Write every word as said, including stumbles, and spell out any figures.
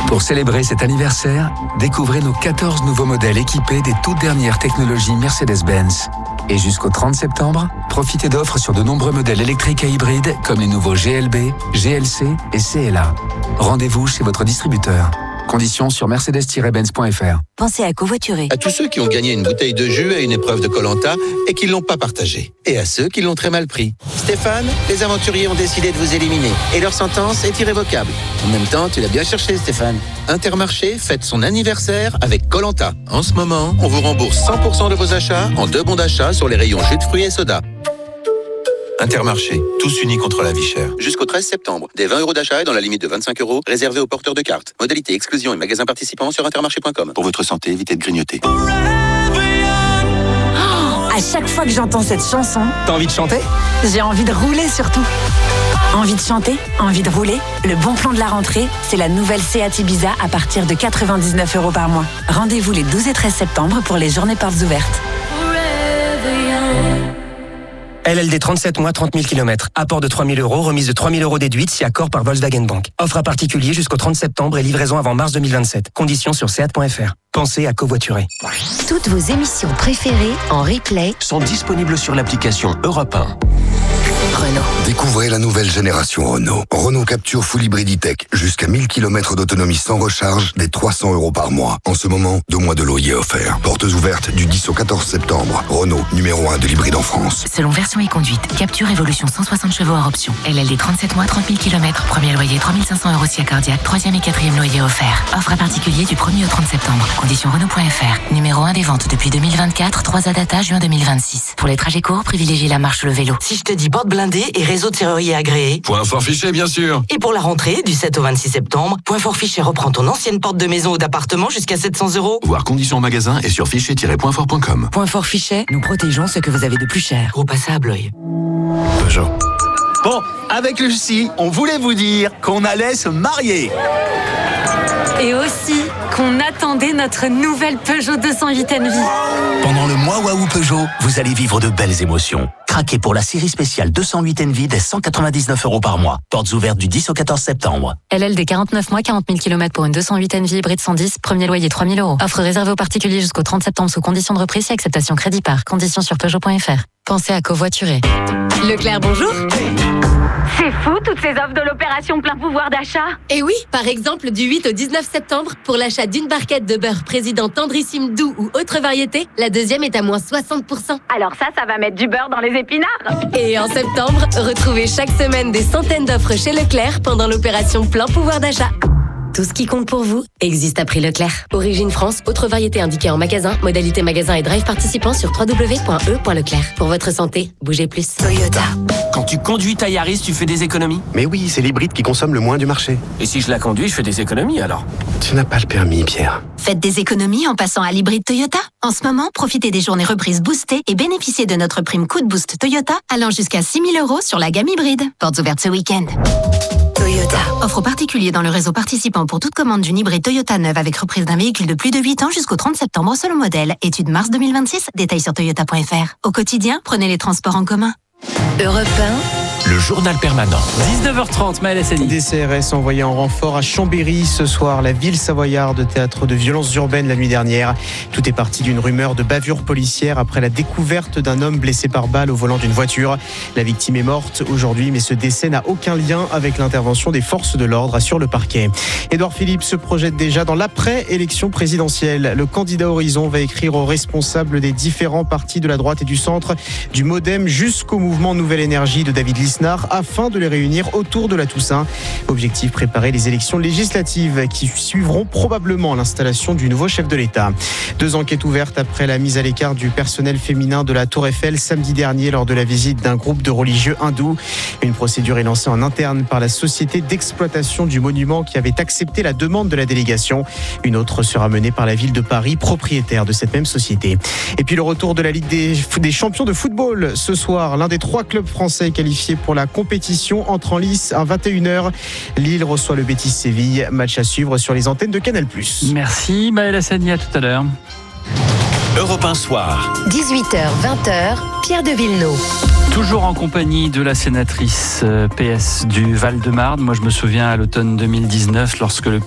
Pour célébrer cet anniversaire, découvrez nos quatorze nouveaux modèles équipés des toutes dernières technologies Mercedes-Benz. Et jusqu'au trente septembre, profitez d'offres sur de nombreux modèles électriques et hybrides comme les nouveaux G L B, G L C et C L A. Rendez-vous chez votre distributeur. Conditions sur mercedes tiret benz point f r. Pensez à covoiturer. À tous ceux qui ont gagné une bouteille de jus à une épreuve de Koh-Lanta et qui ne l'ont pas partagée. Et à ceux qui l'ont très mal pris. Stéphane, les aventuriers ont décidé de vous éliminer. Et leur sentence est irrévocable. En même temps, tu l'as bien cherché, Stéphane. Intermarché fête son anniversaire avec Koh-Lanta. En ce moment, on vous rembourse cent pour cent de vos achats en deux bons d'achat sur les rayons jus de fruits et soda. Intermarché, tous unis contre la vie chère. Jusqu'au treize septembre, des vingt euros d'achat et dans la limite de vingt-cinq euros, réservés aux porteurs de cartes. Modalité exclusion et magasins participants sur intermarché point com. Pour votre santé, évitez de grignoter. Oh, à chaque fois que j'entends cette chanson, t'as envie de chanter ? J'ai envie de rouler surtout. Envie de chanter, envie de rouler. Le bon plan de la rentrée, c'est la nouvelle Seat Ibiza à partir de quatre-vingt-dix-neuf euros par mois. Rendez-vous les douze et treize septembre pour les journées portes ouvertes. L L D trente-sept mois, trente mille kilomètres. Apport de trois mille euros, remise de trois mille euros déduite si accord par Volkswagen Bank. Offre à particulier jusqu'au trente septembre et livraison avant mars deux mille vingt-sept. Conditions sur seat point f r. Pensez à covoiturer. Toutes vos émissions préférées en replay sont disponibles sur l'application Europe un. Renault. Découvrez la nouvelle génération Renault. Renault Capture Full Hybrid E-Tech. Jusqu'à mille kilomètres d'autonomie sans recharge, des trois cents euros par mois. En ce moment, deux mois de loyer offerts. Portes ouvertes du dix au quatorze septembre. Renault, numéro un de l'hybride en France. Selon version et conduite, Capture Evolution cent soixante chevaux hors option. L L D trente-sept mois, trente mille kilomètres. Premier loyer trois mille cinq cents euros si accordiaque. Troisième et quatrième loyer offert. Offre à particulier du premier au trente septembre. Conditions Renault point f r. Numéro un des ventes depuis deux mille vingt-quatre. trois A data juin deux mille vingt-six. Pour les trajets courts, privilégiez la marche ou le vélo. Si je te dis porte blindée et réseau de serrurier agréé. Point fort fiché, bien sûr. Et pour la rentrée, du sept au vingt-six septembre, Point fort fiché reprend ton ancienne porte de maison ou d'appartement jusqu'à sept cents euros. Voir conditions en magasin et sur fiché tiret point fort point com. Point fort fiché, nous protégeons ce que vous avez de plus cher. Groupe Assa Abloy. Peugeot. Bon, avec Lucie, on voulait vous dire qu'on allait se marier. Et aussi qu'on attendait notre nouvelle Peugeot deux cent huit Envy. Pendant le mois Waouh Peugeot, vous allez vivre de belles émotions. Craquez pour la série spéciale deux cent huit Envy dès cent quatre-vingt-dix-neuf euros par mois. Portes ouvertes du dix au quatorze septembre. L L D quarante-neuf mois, quarante mille kilomètres pour une deux cent huit Envy hybride cent dix, premier loyer trois mille euros. Offre réservée aux particuliers jusqu'au trente septembre sous conditions de reprise et acceptation crédit par. Conditions sur Peugeot point f r. Pensez à covoiturer. Leclerc, bonjour. C'est fou, toutes ces offres de l'opération plein pouvoir d'achat. Et oui, par exemple, du huit au dix-neuf septembre, pour l'achat d'une barquette de beurre président tendrissime doux ou autre variété, la deuxième est à moins soixante pour cent. Alors ça, ça va mettre du beurre dans les épinards. Et en septembre, retrouvez chaque semaine des centaines d'offres chez Leclerc pendant l'opération plein pouvoir d'achat. Tout ce qui compte pour vous existe à prix Leclerc. Origine France, autre variété indiquée en magasin, modalité magasin et drive participant sur w w w point e point leclerc. Pour votre santé, bougez plus. Toyota. Quand tu conduis ta Yaris, tu fais des économies? Mais oui, c'est l'hybride qui consomme le moins du marché. Et si je la conduis, je fais des économies alors? Tu n'as pas le permis, Pierre. Faites des économies en passant à l'hybride Toyota. En ce moment, profitez des journées reprises boostées et bénéficiez de notre prime coup de boost Toyota allant jusqu'à six mille euros sur la gamme hybride. Portes ouvertes ce week-end. Toyota. Offre particulier dans le réseau participant pour toute commande d'une hybride Toyota neuve avec reprise d'un véhicule de plus de huit ans jusqu'au trente septembre selon modèle. Étude mars deux mille vingt-six. Détails sur toyota point f r. Au quotidien, prenez les transports en commun. Europe un. Le journal permanent. dix-neuf heures trente, Maël Hassani. Des C R S envoyés en renfort à Chambéry ce soir. La ville savoyarde, théâtre de violences urbaines la nuit dernière. Tout est parti d'une rumeur de bavure policière après la découverte d'un homme blessé par balle au volant d'une voiture. La victime est morte aujourd'hui, mais ce décès n'a aucun lien avec l'intervention des forces de l'ordre, assure le parquet. Édouard Philippe se projette déjà dans l'après-élection présidentielle. Le candidat Horizon va écrire aux responsables des différents partis de la droite et du centre, du MoDem jusqu'au mouvement Nouvelle Énergie de David Lisnard, afin de les réunir autour de la Toussaint. Objectif, préparer les élections législatives qui suivront probablement l'installation du nouveau chef de l'État. Deux enquêtes ouvertes après la mise à l'écart du personnel féminin de la Tour Eiffel samedi dernier lors de la visite d'un groupe de religieux hindous. Une procédure est lancée en interne par la société d'exploitation du monument qui avait accepté la demande de la délégation. Une autre sera menée par la ville de Paris, propriétaire de cette même société. Et puis le retour de la Ligue des, des champions de football ce soir. L'un des trois clubs français qualifiés pour la compétition entre en lice à vingt et une heures. Lille reçoit le Betis Séville. Match à suivre sur les antennes de Canal plus. Merci Maël Hassani, à tout à l'heure. Europe un soir. dix-huit heures vingt heures, Pierre de Villeneuve. Toujours en compagnie de la sénatrice P S du Val-de-Marne. Moi, je me souviens à l'automne deux mille dix-neuf, lorsque le